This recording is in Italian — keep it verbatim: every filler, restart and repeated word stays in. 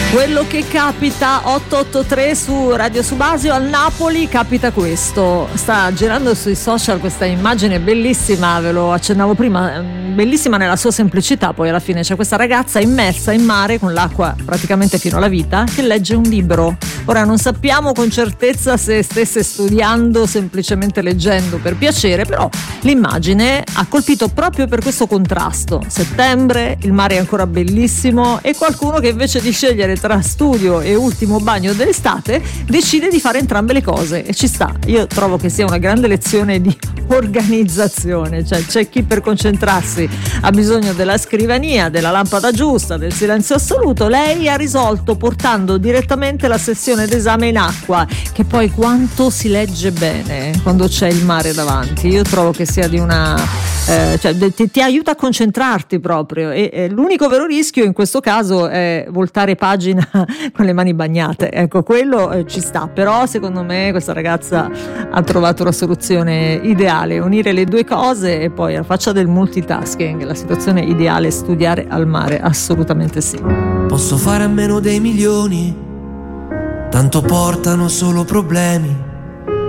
Quello che capita. Otto otto tre su Radio Subasio. Al Napoli capita questo. Sta girando sui social questa immagine bellissima, ve lo accennavo prima, bellissima nella sua semplicità. Poi alla fine c'è questa ragazza immersa in mare con l'acqua praticamente fino alla vita che legge un libro. Ora non sappiamo con certezza se stesse studiando, semplicemente leggendo per piacere, però l'immagine ha colpito proprio per questo contrasto. Settembre, il mare è ancora bellissimo e qualcuno che invece di scegliere tra studio e ultimo bagno dell'estate decide di fare entrambe le cose, e ci sta. Io trovo che sia una grande lezione di organizzazione, cioè c'è chi per concentrarsi ha bisogno della scrivania, della lampada giusta, del silenzio assoluto. Lei ha risolto portando direttamente la sessione d'esame in acqua, che poi quanto si legge bene quando c'è il mare davanti. Io trovo che sia di una eh, cioè ti, ti aiuta a concentrarti proprio, e, e l'unico vero rischio in questo caso è voltare pagina con le mani bagnate, ecco, quello eh, ci sta. Però secondo me questa ragazza ha trovato la soluzione ideale, unire le due cose, e poi alla faccia del multitasking, la situazione ideale è studiare al mare, assolutamente sì. Posso fare a meno dei milioni, tanto portano solo problemi.